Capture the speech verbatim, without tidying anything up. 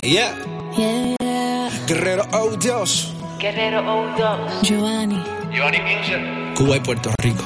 Yeah. Yeah. Guerrero, oh Dios. Guerrero, oh Dios. Giovanni. Giovanni Music. Cuba y Puerto Rico.